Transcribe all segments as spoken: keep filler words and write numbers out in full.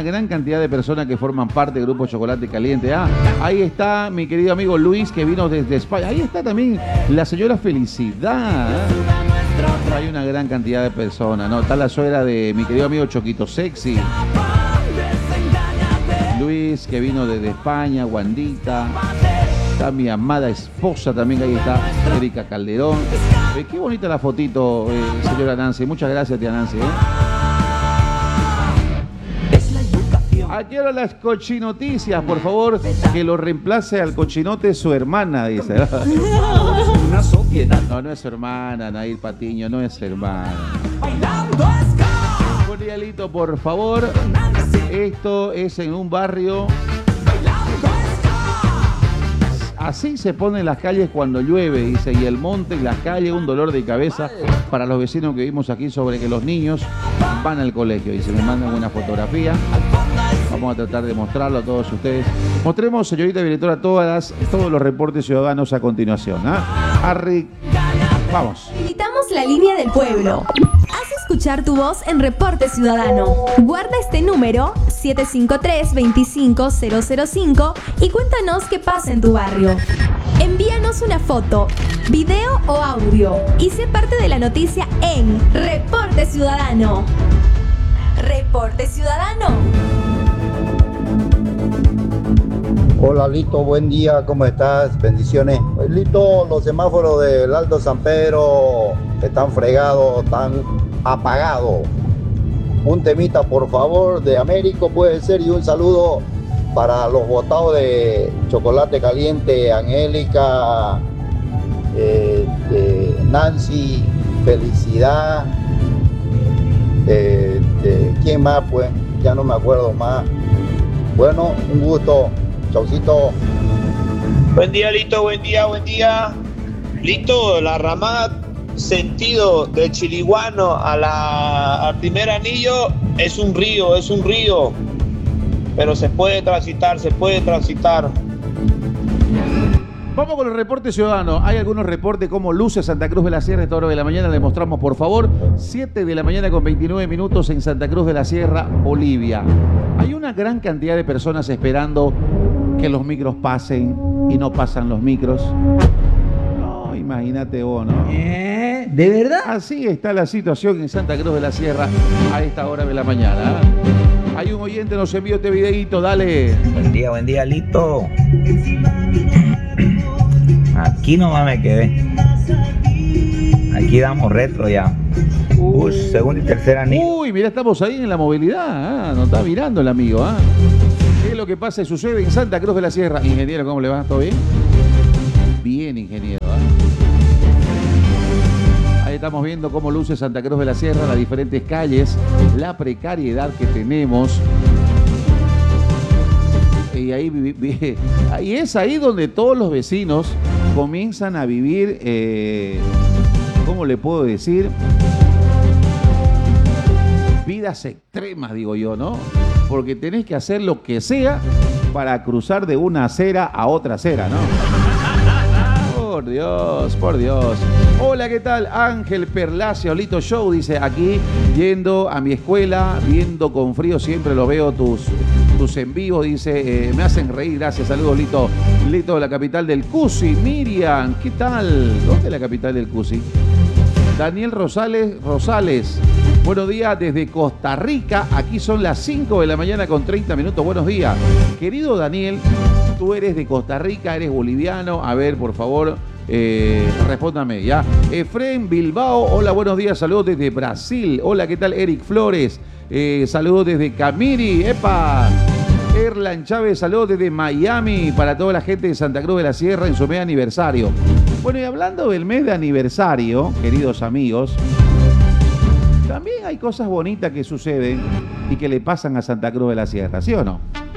gran cantidad de personas que forman parte del Grupo Chocolate Caliente. Ah, ahí está mi querido amigo Luis, que vino desde España. Ahí está también la señora Felicidad. Hay una gran cantidad de personas, ¿no? Está la suegra de mi querido amigo Choquito Sexy. Luis, que vino desde España, Wandita. Está mi amada esposa también, ahí está Erika Calderón. Eh, qué bonita la fotito, eh, señora Nancy. Muchas gracias, tía Nancy. ¿eh? ¿A qué hora las cochinoticias? Por favor, que lo reemplace al cochinote su hermana, dice. No, no es su hermana, Nair Patiño, no es su hermana. Cordialito, por favor. Esto es en un barrio. Así se ponen las calles cuando llueve, dice, y el monte y las calles, un dolor de cabeza para los vecinos que vivimos aquí sobre que los niños van al colegio. Y se me mandan una fotografía. Vamos a tratar de mostrarlo a todos ustedes. Mostremos, señorita directora, todas, todos los reportes ciudadanos a continuación. ¿eh? Arri... Vamos. Habilitamos la línea del pueblo. Haz escuchar tu voz en Reporte Ciudadano. Guarda este número siete cinco tres, dos cinco cero cero cinco y cuéntanos qué pasa en tu barrio. Envíanos una foto, video o audio y sé parte de la noticia en Reporte Ciudadano. Reporte Ciudadano. Hola Lito, buen día, ¿cómo estás? Bendiciones. Pues, Lito, los semáforos del Alto San Pedro están fregados, están apagados. Un temita, por favor, de Américo puede ser, y un saludo para los botados de Chocolate Caliente, Angélica, eh, de Nancy, Felicidad, de, de quién más, pues, ya no me acuerdo más. Bueno, un gusto. Chaucito. Buen día, Lito, buen día, buen día. Lito, la ramada sentido de Chiliguano a la, al primer anillo es un río, es un río. Pero se puede transitar, se puede transitar. Vamos con el reporte ciudadano. Hay algunos reportes como luces Santa Cruz de la Sierra. Esta hora de la mañana le mostramos, por favor. siete de la mañana con veintinueve minutos en Santa Cruz de la Sierra, Bolivia. Hay una gran cantidad de personas esperando que los micros pasen y no pasan los micros. No, imagínate vos, ¿no? ¿Eh? ¿De verdad? Así está la situación en Santa Cruz de la Sierra a esta hora de la mañana. Hay un oyente, nos envió este videíto, dale. Buen día, buen día, Lito. Aquí nomás me quedé. Aquí damos retro ya. Uy, segundo y tercer anillo. Uy, mira, estamos ahí en la movilidad. Ah, nos está mirando el amigo. Ah. ¿Qué es lo que pasa y sucede en Santa Cruz de la Sierra? Ingeniero, ¿cómo le va? ¿Todo bien? Bien, ingeniero. ¿eh? Ahí estamos viendo cómo luce Santa Cruz de la Sierra, las diferentes calles, la precariedad que tenemos. Y ahí, y es ahí donde todos los vecinos comienzan a vivir, eh, ¿cómo le puedo decir? Vidas extremas, digo yo, ¿no? Porque tenés que hacer lo que sea para cruzar de una acera a otra acera, ¿no? Por Dios, por Dios. Hola, ¿qué tal? Ángel Perlacio, Lito Show, dice aquí, yendo a mi escuela, viendo con frío, siempre lo veo tus, tus en vivo, dice, eh, me hacen reír, gracias, saludos, Lito. Lito, la capital del Cusi. Miriam, ¿qué tal? ¿Dónde es la capital del Cusi? Daniel Rosales, Rosales, buenos días desde Costa Rica, aquí son las cinco de la mañana con treinta minutos, buenos días. Querido Daniel, tú eres de Costa Rica, eres boliviano, a ver, por favor, eh, respóndame, ¿ya? Efren Bilbao, hola, buenos días, saludos desde Brasil. Hola, ¿qué tal? Eric Flores, eh, saludos desde Camiri, ¡epa! Erlan Chávez, saludos desde Miami para toda la gente de Santa Cruz de la Sierra en su mes de aniversario. Bueno, y hablando del mes de aniversario, queridos amigos, también hay cosas bonitas que suceden y que le pasan a Santa Cruz de la Sierra, ¿sí o no?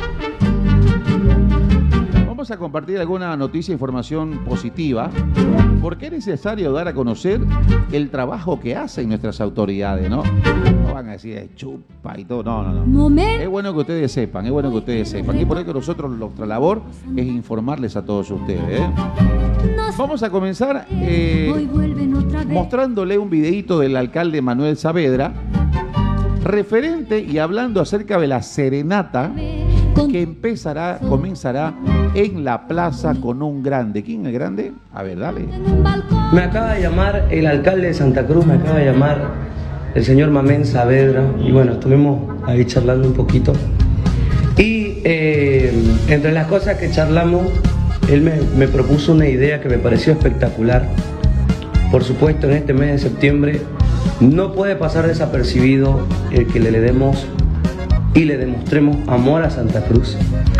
Vamos a compartir alguna noticia, información positiva, porque es necesario dar a conocer el trabajo que hacen nuestras autoridades, ¿no? No van a decir eh, chupa y todo, no, no, no. Moment. Es bueno que ustedes sepan, es bueno que ustedes sepan. Y por eso nosotros, nuestra labor es informarles a todos ustedes, ¿eh? Vamos a comenzar eh, mostrándole un videíto del alcalde Manuel Saavedra, referente y hablando acerca de la serenata que empezará, comenzará en la plaza con un grande. ¿Quién es el grande? A ver, dale. Me acaba de llamar el alcalde de Santa Cruz, me acaba de llamar el señor Mamén Saavedra, y bueno, estuvimos ahí charlando un poquito. Y eh, entre las cosas que charlamos, él me, me propuso una idea que me pareció espectacular. Por supuesto, en este mes de septiembre no puede pasar desapercibido el que le, le demos y le demostremos amor a Santa Cruz.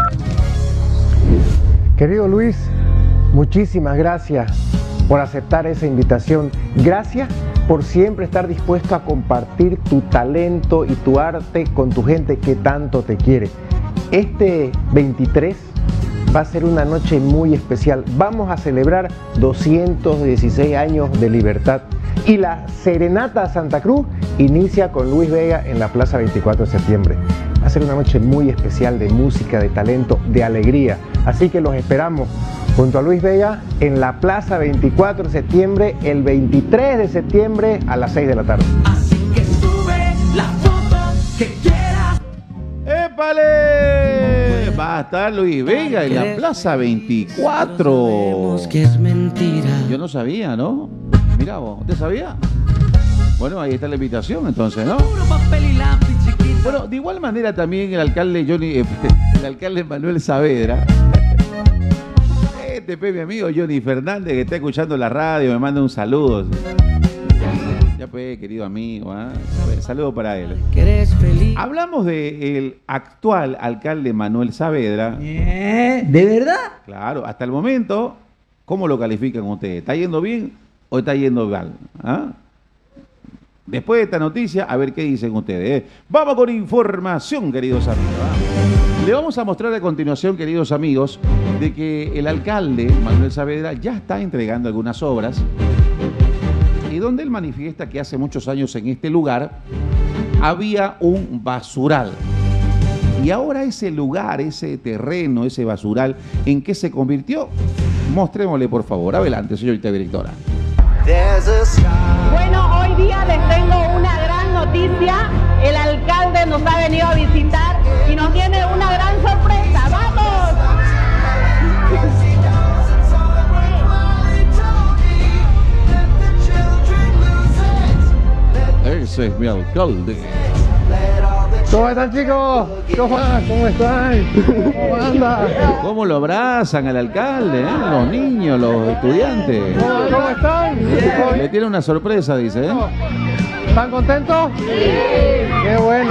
Querido Luis, muchísimas gracias por aceptar esa invitación. Gracias por siempre estar dispuesto a compartir tu talento y tu arte con tu gente que tanto te quiere. Este veintitrés va a ser una noche muy especial. Vamos a celebrar doscientos dieciséis años de libertad. Y la Serenata Santa Cruz inicia con Luis Vega en la Plaza veinticuatro de septiembre. Va a ser una noche muy especial de música, de talento, de alegría. Así que los esperamos junto a Luis Vega en la Plaza veinticuatro de septiembre, el veintitrés de septiembre a las seis de la tarde. Así que sube la foto que quieras. ¡Épale! Va a estar Luis Vega en la Plaza veinticuatro. Que es mentira. Yo no sabía, ¿no? Mira vos, ¿usted sabía? Bueno, ahí está la invitación entonces, ¿no? Puro papel y lápiz, chiquito. Bueno, de igual manera también el alcalde Johnny, eh, el alcalde Manuel Saavedra, este pe, mi amigo Johnny Fernández, que está escuchando la radio, me manda un saludo. Ya pues, querido amigo, ¿eh? Pues, saludo para él. Que eres feliz. Hablamos del actual alcalde Manuel Saavedra. ¿Eh? ¿De verdad? Claro, hasta el momento, ¿cómo lo califican ustedes? ¿Está yendo bien o está yendo mal? ¿Ah? Después de esta noticia, a ver qué dicen ustedes. ¿eh? Vamos con información, queridos amigos. ¿eh? Le vamos a mostrar a continuación, queridos amigos, de que el alcalde Manuel Saavedra ya está entregando algunas obras y donde él manifiesta que hace muchos años en este lugar había un basural. Y ahora ese lugar, ese terreno, ese basural, ¿en qué se convirtió? Mostrémosle, por favor. Adelante, señorita directora. Bueno, hoy día les tengo una gran noticia. El alcalde nos ha venido a visitar y nos tiene una gran sorpresa. ¡Vamos! Ese es mi alcalde. ¿Cómo están, chicos? ¿Cómo, ¿Cómo están? ¿Cómo andan? ¿Cómo lo abrazan al alcalde, eh? Los niños, los estudiantes. ¿Cómo, cómo están? Le tiene una sorpresa, dice, ¿eh? ¿Están contentos? Sí. Qué bueno.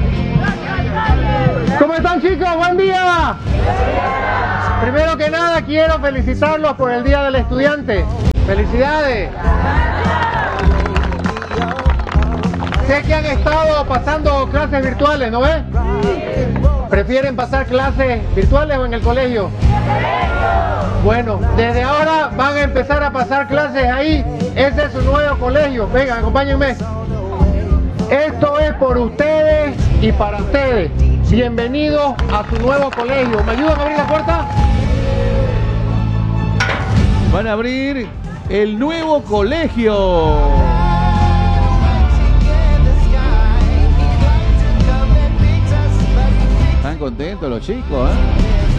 ¿Cómo están, chicos? ¡Buen día! Primero que nada, quiero felicitarlos por el Día del Estudiante. ¡Felicidades! Sé que han estado pasando clases virtuales, ¿no ves? ¿Prefieren pasar clases virtuales o en el colegio? Bueno, desde ahora van a empezar a pasar clases ahí. Ese es su nuevo colegio. Vengan, acompáñenme. Esto es por ustedes y para ustedes. Bienvenidos a su nuevo colegio. ¿Me ayudan a abrir la puerta? Van a abrir el nuevo colegio. Están contentos los chicos, ¿eh?